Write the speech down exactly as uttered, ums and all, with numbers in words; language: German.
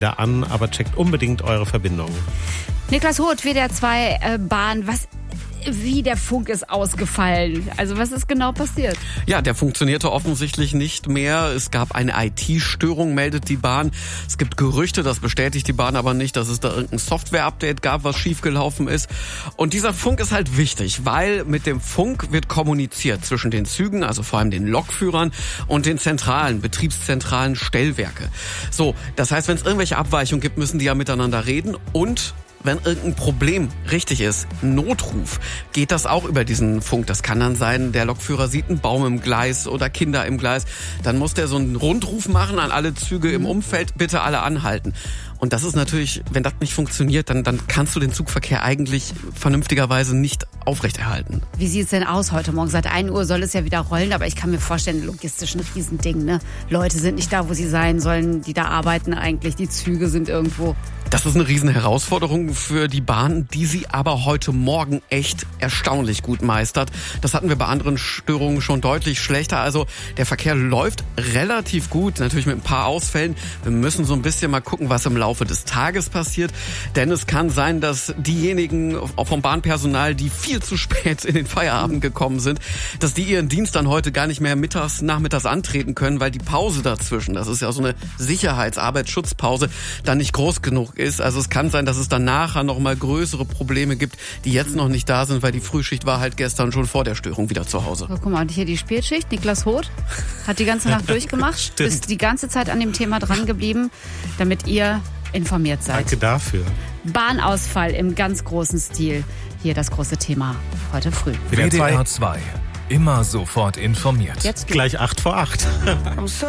da an, aber checkt unbedingt eure Verbindungen. Niklas Hoth, W D R zwei äh, Bahn, was, wie der Funk ist ausgefallen. Also was ist genau passiert? Ja, der funktionierte offensichtlich nicht mehr. Es gab eine I T-Störung, meldet die Bahn. Es gibt Gerüchte, das bestätigt die Bahn aber nicht, dass es da irgendein Software-Update gab, was schiefgelaufen ist. Und dieser Funk ist halt wichtig, weil mit dem Funk wird kommuniziert zwischen den Zügen, also vor allem den Lokführern und den zentralen, betriebszentralen Stellwerke. So, das heißt, wenn es irgendwelche Abweichungen gibt, müssen die ja miteinander reden und wenn irgendein Problem richtig ist, Notruf, geht das auch über diesen Funk. Das kann dann sein, der Lokführer sieht einen Baum im Gleis oder Kinder im Gleis. Dann muss der so einen Rundruf machen an alle Züge im Umfeld, bitte alle anhalten. Und das ist natürlich, wenn das nicht funktioniert, dann, dann kannst du den Zugverkehr eigentlich vernünftigerweise nicht aufrechterhalten. Wie sieht es denn aus heute Morgen? Seit ein Uhr soll es ja wieder rollen, aber ich kann mir vorstellen, logistisch ein Riesending, ne? Leute sind nicht da, wo sie sein sollen, die da arbeiten eigentlich, die Züge sind irgendwo. Das ist eine riesen Herausforderung für die Bahn, die sie aber heute Morgen echt erstaunlich gut meistert. Das hatten wir bei anderen Störungen schon deutlich schlechter. Also der Verkehr läuft relativ gut, natürlich mit ein paar Ausfällen. Wir müssen so ein bisschen mal gucken, was im Laufe des Tages passiert. Denn es kann sein, dass diejenigen auch vom Bahnpersonal, die viel zu spät in den Feierabend gekommen sind, dass die ihren Dienst dann heute gar nicht mehr mittags, nachmittags antreten können, weil die Pause dazwischen, das ist ja so eine Sicherheitsarbeitsschutzpause, dann nicht groß genug ist. Also es kann sein, dass es dann nachher noch mal größere Probleme gibt, die jetzt noch nicht da sind, weil die Frühschicht war halt gestern schon vor der Störung wieder zu Hause. So, guck mal, und hier die Spätschicht. Niklas Hoth hat die ganze Nacht durchgemacht, ist die ganze Zeit an dem Thema dran geblieben, damit ihr informiert seid. Danke dafür. Bahnausfall im ganz großen Stil. Hier das große Thema heute früh. W D R zwei. Immer sofort informiert. Jetzt gleich acht vor acht.